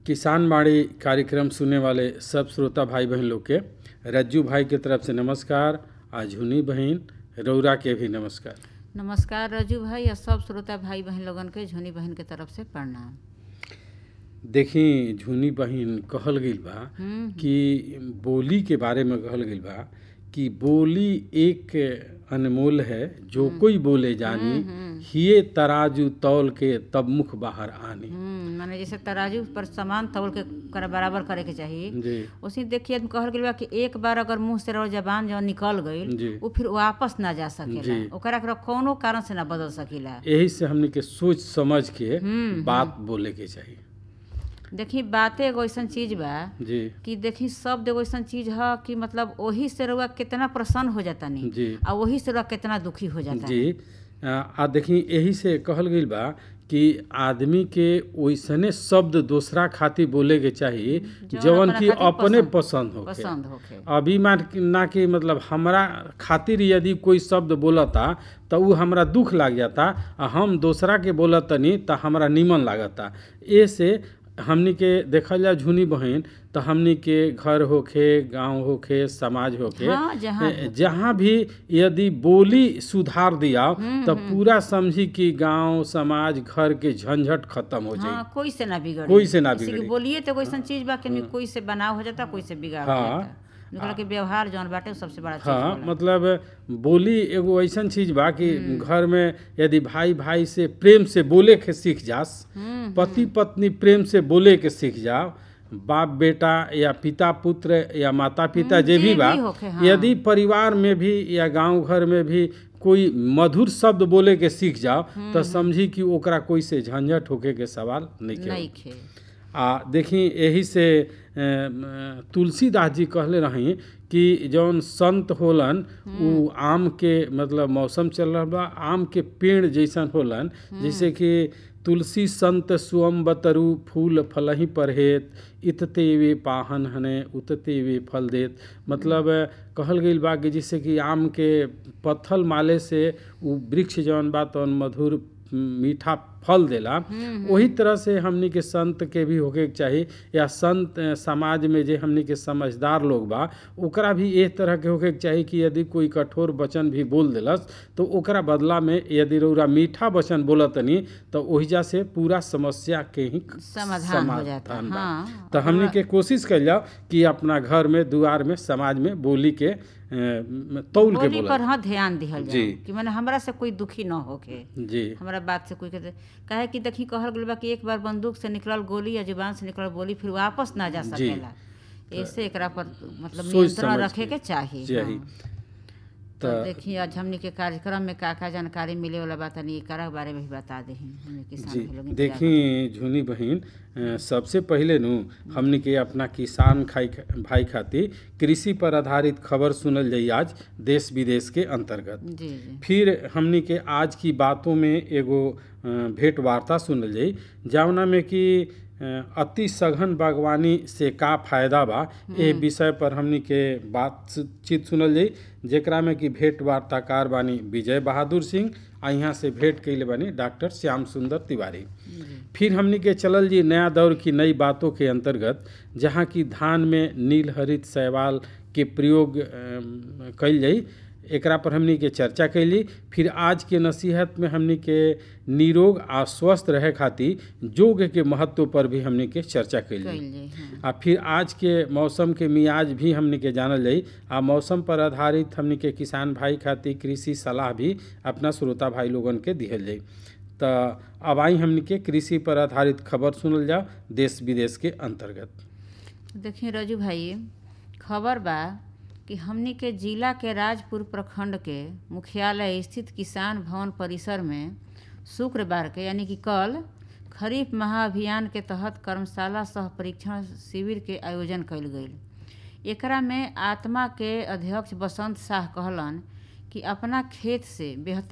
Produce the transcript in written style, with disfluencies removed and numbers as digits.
किसान बाड़ी कार्यक्रम सुनने वाले सब श्रोता भाई बहन लोग के रज्जू भाई के तरफ से नमस्कार। आज झुनी बहन रौरा के भी नमस्कार। नमस्कार रजू भाई और सब श्रोता भाई बहन लोगन के झुनी बहन के तरफ से प्रणाम। देखी झुनी बहन कहल गईल बा कि बोली के बारे में कहल गईल बा कि बोली एक अनमोल है जो कोई बोले जानी, हिये तराजू तौल के तब मुख बाहर आनी। माने जैसे तराजू पर सामान तौल के बराबर करे के चाहिए, उसी देखिए कहल गईल बा कि एक बार अगर मुंह से रह जबान जो निकल गईल वो फिर वापस ना जा सकेला, ओकरा के कोनो कारण से ना बदल सकेला। यही से हमने के सोच समझ के बात बोले के चाहिए। देखी बातें एगो ऐसा चीज बा जी कि देखी शब्द एगो ऐसा चीज है कि मतलब वही से रउआ कितना प्रसन्न हो जाता नहीं और वही से रउआ कितना दुखी हो जाता जी। देखी यही से कहल गईल बा कि आदमी के वैसने शब्द दूसरा खातिर बोले के चाहिए जवन की अपने पसंद होखे। अभी मान ना कि मतलब हमरा खातिर यदि कोई शब्द बोलता तो वो हमरा दुख लाग जाता, हम दूसरा के बोलतनी तो हमरा नीमन लागता। ऐसे हमनी के देखल जा झुनी बहन तो हमनी के घर होखे, गांव होखे, समाज होखे, जहाँ भी यदि बोली सुधार दिया तो पूरा समझी कि गांव समाज घर के झंझट खत्म हो जाए। कोई से ना बिगड़ी। बोलिए तो कोई चीज बा कि कोई से बनाव हो जाता, कोई से बिगाड़ हो जाता। के व्यवहार जौन बाटे सबसे बड़ा चीज मतलब बोली एगो ऐसा चीज बा कि घर में यदि भाई भाई से प्रेम से बोले के सीख जास, पति पत्नी प्रेम से बोले के सीख जाओ, बाप बेटा या पिता पुत्र या माता पिता जे भी बा, यदि परिवार में भी या गांव घर में भी कोई मधुर शब्द बोले के सीख जाओ तो समझी कि ओकरा कोई से झंझट होके के सवाल नहीं खे। देखी यही से तुलसीदास जी कहले रही कि जौन संत होलन उ आम के मतलब मौसम चल रहा बा, आम के पेड़ जैसन होलन, जैसे कि तुलसी संत सुअम बतरु फूल फलही परहेत, इतते वे पाहन हने उतते वे फल देत। मतलब कहल गईल बा कि जैसे कि आम के पत्थल माले से उ वृक्ष जौन बा तौन मधुर मीठा फल देला, वही तरह से हमनी के संत के भी होके चाहिए या संत समाज में जे हमनी के समझदार लोग बा ओकरा भी एक तरह के होके चाहिए कि यदि कोई कठोर वचन भी बोल देलस तो ओकरा बदला में यदि रउरा मीठा वचन बोलतनी तो ओहिजा से पूरा समस्या के ही समाधान हो जाता। तो हमनी के कोशिश कर जाओ कि अपना घर में दुआर में समाज में बोली के तौल के बोला पर ध्यान दिहल जाए कि माने हमरा से कोई दुखी न होके जी, हमरा बात से कोई कहे कि देखी कहल गइल बा कि एक बार बंदूक से निकलल गोली या जुबान से निकलल बोली फिर वापस ना जा सकेला। ऐसे एकरा पर मतलब नियंत्रण रखे के चाहिए। तो देखिए आज हमनी के कार्यक्रम में का जानकारी मिले वाला बात नहीं एकरा बारे में भी बता दे। देखी झुनी बहन, सबसे पहले हमनी के अपना किसान भाई खातिर कृषि पर आधारित खबर सुनल जाई आज देश विदेश के अंतर्गत। फिर हमनी के आज की बातों में एगो भेंट वार्ता सुनल जाई जौना में कि अति सघन बागवानी से का फायदा बा, ए विषय पर हमनी के बातचीत सुनल जाई, जेकरा में कि भेंट वार्ताकार बानी विजय बहादुर सिंह आ यहाँ से भेंट कैले बानी डॉक्टर श्याम सुंदर तिवारी। फिर हमनी के चलल जी नया दौर की नई बातों के अंतर्गत, जहाँ की धान में नील हरित शैवाल के प्रयोग कैल जाई, एकरा पर हमनी के चर्चा कैली। फिर आज के नसीहत में हमनी के निरोग आ स्वस्थ रहे खातिर योग के महत्व पर भी हमनी के चर्चा कैली। फिर आज के मौसम के मियाज भी हमनी के जानल जाई आ मौसम पर आधारित हमनी के किसान भाई खातिर कृषि सलाह भी अपना श्रोता भाई लोगन के दिहल जाई। तो अब आई हमनी के कृषि पर आधारित खबर सुनल जाओ देश विदेश के अंतर्गत। देखिए रजू भाई, खबर बा कि हमनी के जिला के राजपुर प्रखंड के मुख्यालय स्थित किसान भवन परिसर में शुक्रवार के यानी कि कल खरीफ महाअभियान के तहत कर्मशाला सह परीक्षण शिविर के आयोजन कइल गईल। एकरा में आत्मा के अध्यक्ष बसंत शाह कहलन कि अपना खेत से बेहतर